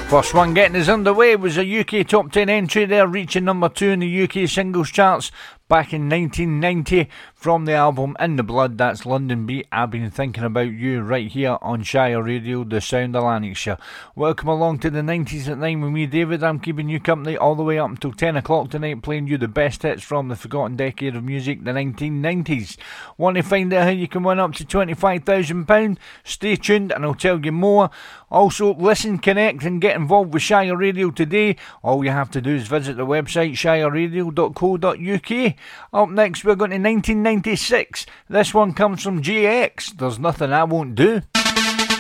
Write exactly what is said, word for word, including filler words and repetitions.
First one getting us underway was a U K top ten entry there, reaching number two in the U K singles charts back in nineteen ninety from the album In the Blood. That's London Beat. I've been thinking about you right here on Shire Radio, the sound of Lanarkshire. Welcome along to the nineties at nine with me, David. I'm keeping you company all the way up until ten o'clock tonight, playing you the best hits from the forgotten decade of music, the nineteen nineties. Want to find out how you can win up to twenty-five thousand pounds? Stay tuned and I'll tell you more. Also, listen, connect and get involved with Shire Radio today. All you have to do is visit the website shire radio dot co dot U K. Up next we're going to nineteen ninety-six. This one comes from J X. There's Nothing I Won't Do.